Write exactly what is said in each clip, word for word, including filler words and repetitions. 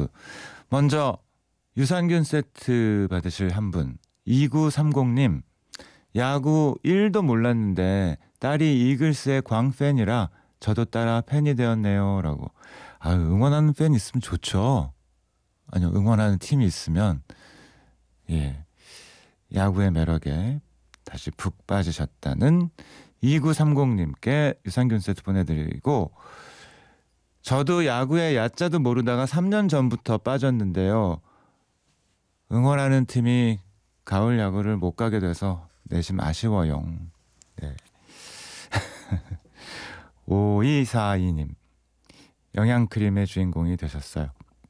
라이브. 먼저 유산균 세트 받으실 한 분, 이구삼공님. 야구 일도 몰랐는데 딸이 이글스의 광팬이라 저도 따라 팬이 되었네요 라고. 아유, 응원하는 팬 있으면 좋죠. 아니요, 응원하는 팀이 있으면. 예, 야구의 매력에 다시 푹 빠지셨다는 이구삼공님께 유산균 세트 보내드리고, 저도 야구의 야자도 모르다가 삼 년 전부터 빠졌는데요. 응원하는 팀이 가을 야구를 못 가게 돼서 내심 아쉬워요. 네. 오이사이님. 영양크림의 주인공이 되셨어요.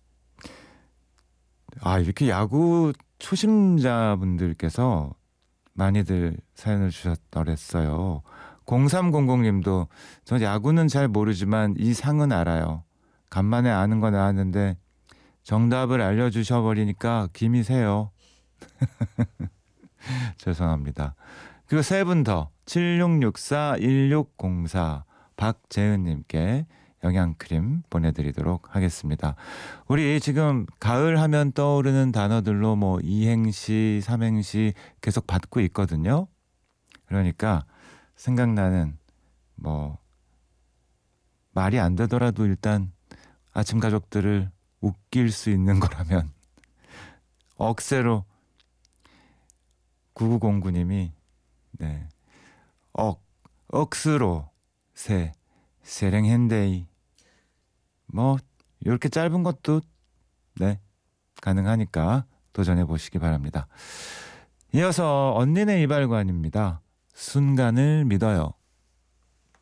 아, 이렇게 야구 초심자분들께서 많이들 사연을 주셨더랬어요. 공삼공공님도 저 야구는 잘 모르지만 이 상은 알아요. 간만에 아는 건 아는데 정답을 알려주셔버리니까 김이 새요. 죄송합니다. 그리고 세 분 더, 칠육육사 일육공사 박재은님께 영양크림 보내드리도록 하겠습니다. 우리 지금 가을 하면 떠오르는 단어들로 뭐 이행시, 삼행시 계속 받고 있거든요. 그러니까 생각나는 뭐 말이 안 되더라도 일단 아침 가족들을 웃길 수 있는 거라면 억새로 구구공구님이 네, 억, 억스로 새, 세랭헨데이 뭐 이렇게 짧은 것도 네 가능하니까 도전해 보시기 바랍니다. 이어서 언니네 이발관입니다. 순간을 믿어요.